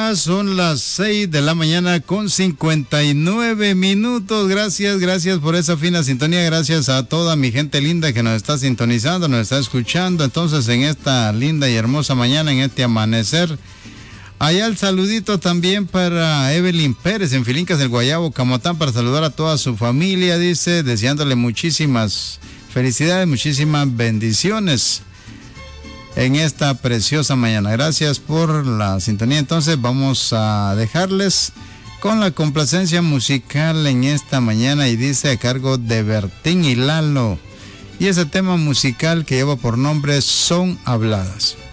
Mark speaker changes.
Speaker 1: son las 6 de la mañana con 59 minutos. Gracias por esa fina sintonía. Gracias a toda mi gente linda que nos está sintonizando, nos está escuchando. Entonces, en esta linda y hermosa mañana, en este amanecer, allá el saludito también para Evelyn Pérez en Filincas del Guayabo, Camotán, para saludar a toda su familia, dice, deseándole muchísimas felicidades, muchísimas bendiciones en esta preciosa mañana. Gracias por la sintonía. Entonces vamos a dejarles con la complacencia musical en esta mañana, y dice a cargo de Bertín y Lalo, y ese tema musical que lleva por nombre Son Habladas.